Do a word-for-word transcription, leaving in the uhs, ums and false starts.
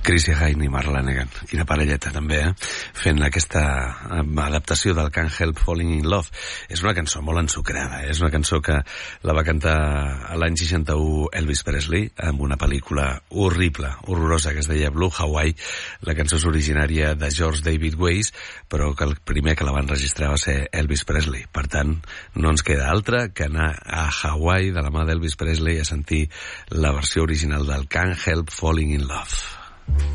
Chrissie Hynde i Mark Lanegan, quina parelleta també, eh? Fent aquesta adaptació del Can't Help Falling in Love. És una cançó molt ensucrada, eh? És una cançó que la va cantar l'any seixanta-u Elvis Presley amb una pel·lícula horrible, horrorosa, que es deia Blue Hawaii. La cançó és originària de George David Weiss, però que el primer que la va enregistrar va ser Elvis Presley. Per tant, no ens queda altra que anar a Hawaii de la mà d'Elvis Presley a sentir la versió original del Can't Help Falling in Love.